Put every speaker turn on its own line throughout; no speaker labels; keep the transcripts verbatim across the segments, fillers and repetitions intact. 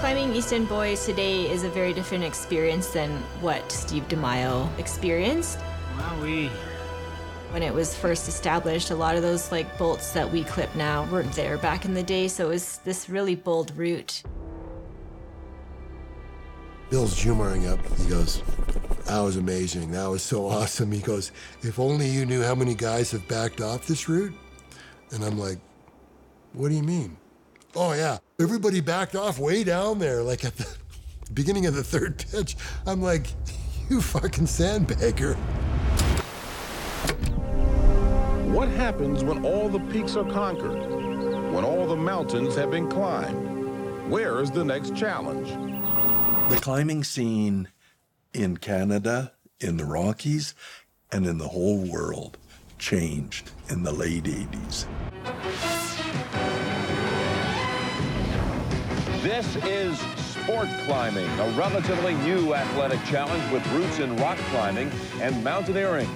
Climbing Easton Boys today is a very different experience than what Steve DeMaio experienced.
Wowee.
When it was first established, a lot of those like bolts that we clip now weren't there back in the day, so it was this really bold route.
Bill's humoring up. He goes, that was amazing. That was so awesome. He goes, if only you knew how many guys have backed off this route. And I'm like, what do you mean? Oh yeah, everybody backed off way down there, like at the beginning of the third pitch. I'm like, you fucking sandbagger.
What happens when all the peaks are conquered? When all the mountains have been climbed? Where is the next challenge?
The climbing scene in Canada, in the Rockies, and in the whole world changed in the late eighties.
This is sport climbing, a relatively new athletic challenge with roots in rock climbing and mountaineering.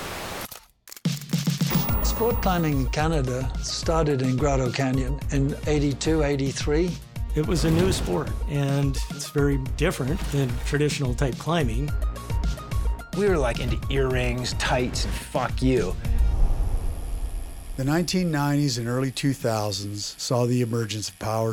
Sport climbing in Canada started in Grotto Canyon in eighty-two, eighty-three.
It was a new sport, and it's very different than traditional type climbing.
We were like into earrings, tights, and fuck you.
The nineteen nineties and early two thousands saw the emergence of power